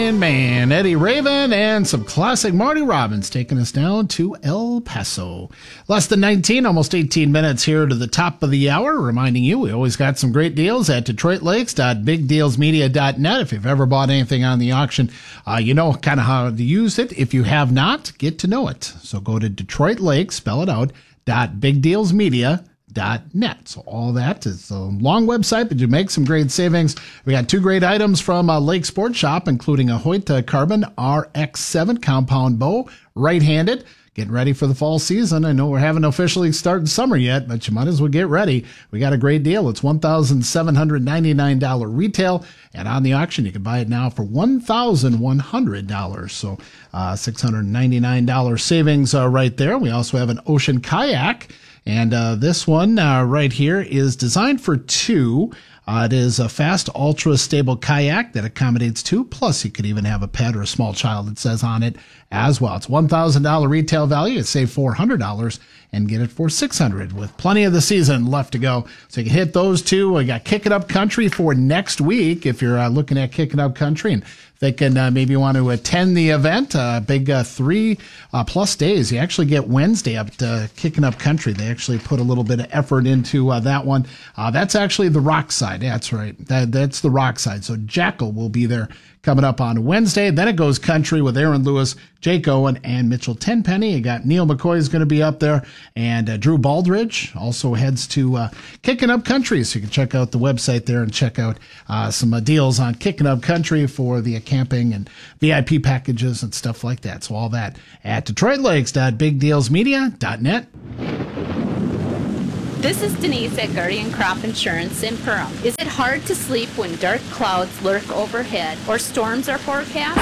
Man, Eddie Raven and some classic Marty Robbins taking us down to El Paso. Less than 19, almost 18 minutes here to the top of the hour. Reminding you, we always got some great deals at DetroitLakes.bigdealsmedia.net. If you've ever bought anything on the auction, you know kind of how to use it. If you have not, get to know it. So go to Detroit Lakes, spell it out, .bigdealsmedia.net. So all that is a long website, but you make some great savings. We got two great items from Lake Sports Shop, including a Hoyt Carbon RX7 compound bow, right-handed. Getting ready for the fall season. I know we haven't officially started summer yet, but you might as well get ready. We got a great deal. It's $1,799 retail, and on the auction you can buy it now for $1,100. So $699 savings right there. We also have an Ocean Kayak. And this one right here is designed for two. It is a fast, ultra-stable kayak that accommodates two. Plus, you could even have a pet or a small child, it says on it as well. It's $1,000 retail value. You save $400 and get it for $600 with plenty of the season left to go. So you can hit those two. We got Kick It Up Country for next week if you're looking at Kick It Up Country and thinking maybe you want to attend the event. Big 3+ days. You actually get Wednesday up to Kicking Up Country. They actually put a little bit of effort into that one. That's actually the rock side. That's right. That's the rock side. So Jackal will be there coming up on Wednesday. Then it goes country with Aaron Lewis, Jake Owen, and Mitchell Tenpenny. You got Neil McCoy is going to be up there, and Drew Baldridge also heads to Kicking Up Country. So you can check out the website there and check out some deals on Kicking Up Country for the camping and VIP packages and stuff like that. So all that at DetroitLakes.bigdealsmedia.net. This is Denise at Guardian Crop Insurance in Perham. Is it hard to sleep when dark clouds lurk overhead or storms are forecast?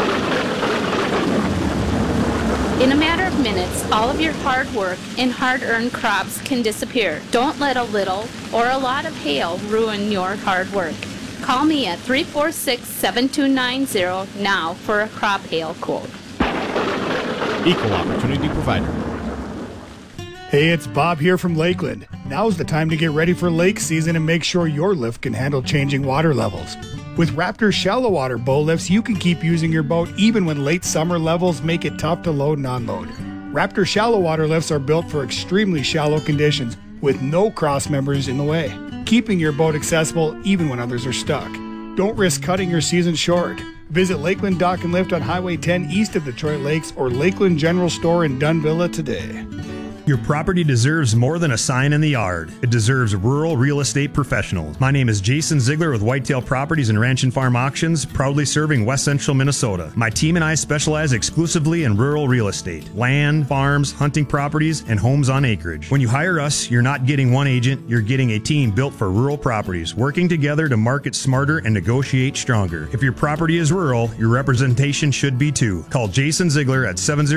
In a matter of minutes, all of your hard work and hard-earned crops can disappear. Don't let a little or a lot of hail ruin your hard work. Call me at 346-7290 now for a crop hail quote. Equal Opportunity Provider. Hey, it's Bob here from Lakeland. Now's the time to get ready for lake season and make sure your lift can handle changing water levels. With Raptor shallow water bow lifts, you can keep using your boat even when late summer levels make it tough to load and unload. Raptor shallow water lifts are built for extremely shallow conditions with no cross members in the way, keeping your boat accessible even when others are stuck. Don't risk cutting your season short. Visit Lakeland Dock and Lift on Highway 10 east of Detroit Lakes or Lakeland General Store in Dunvilla today. Your property deserves more than a sign in the yard. It deserves rural real estate professionals. My name is Jason Ziegler with Whitetail Properties and Ranch and Farm Auctions, proudly serving West Central Minnesota. My team and I specialize exclusively in rural real estate, land, farms, hunting properties, and homes on acreage. When you hire us, you're not getting one agent, you're getting a team built for rural properties, working together to market smarter and negotiate stronger. If your property is rural, your representation should be too. Call Jason Ziegler at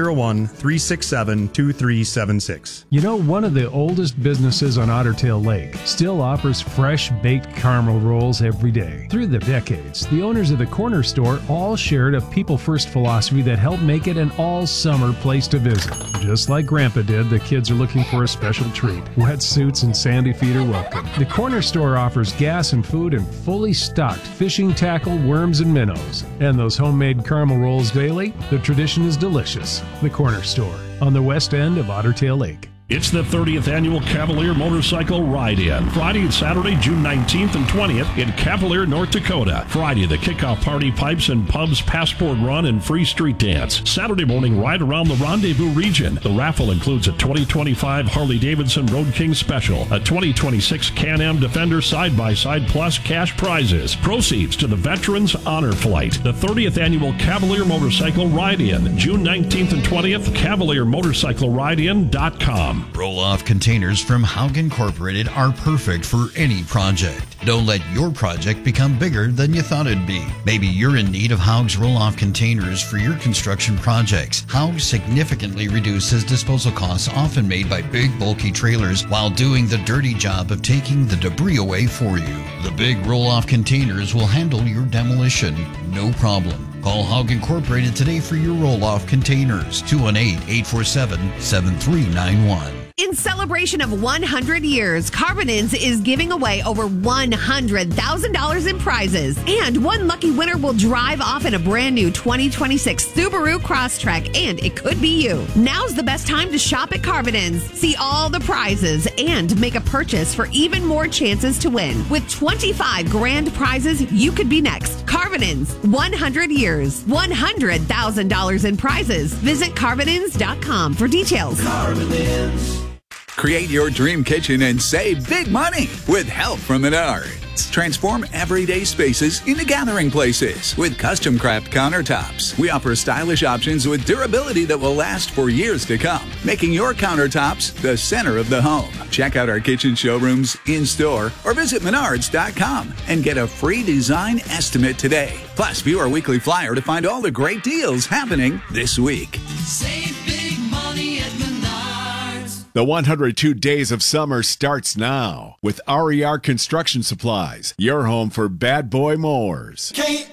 701-367-2376. You know, one of the oldest businesses on Otter Tail Lake still offers fresh baked caramel rolls every day. Through the decades, the owners of the corner store all shared a people-first philosophy that helped make it an all-summer place to visit. Just like Grandpa did, the kids are looking for a special treat. Wetsuits and sandy feet are welcome. The corner store offers gas and food and fully stocked fishing tackle, worms, and minnows. And those homemade caramel rolls daily, the tradition is delicious. The corner store on the west end of Otter Tail Lake. It's the 30th Annual Cavalier Motorcycle Ride-In. Friday and Saturday, June 19th and 20th in Cavalier, North Dakota. Friday, the kickoff party, pipes and pubs, passport run, and free street dance. Saturday morning, ride around the Rendezvous region. The raffle includes a 2025 Harley-Davidson Road King Special, a 2026 Can-Am Defender Side-by-Side plus cash prizes. Proceeds to the Veterans Honor Flight. The 30th Annual Cavalier Motorcycle Ride-In, June 19th and 20th, CavalierMotorcycleRide-In.com. Roll-off containers from Haug Incorporated are perfect for any project. Don't let your project become bigger than you thought it'd be. Maybe you're in need of Haug's roll-off containers for your construction projects. Haug significantly reduces disposal costs often made by big, bulky trailers while doing the dirty job of taking the debris away for you. The big roll-off containers will handle your demolition, no problem. Call Haug Incorporated today for your roll-off containers. 218-847-7391. In celebration of 100 years, Carbonins is giving away over $100,000 in prizes. And one lucky winner will drive off in a brand new 2026 Subaru Crosstrek, and it could be you. Now's the best time to shop at Carbonins. See all the prizes and make a purchase for even more chances to win. With 25 grand prizes, you could be next. Carbonins, 100 years, $100,000 in prizes. Visit Carbonins.com for details. Create your dream kitchen and save big money with help from Menards. Transform everyday spaces into gathering places with custom craft countertops. We offer stylish options with durability that will last for years to come, making your countertops the center of the home. Check out our kitchen showrooms in-store or visit Menards.com and get a free design estimate today. Plus, view our weekly flyer to find all the great deals happening this week. Save big money at Menards. The 102 Days of Summer starts now with RER Construction Supplies, your home for bad boy mowers.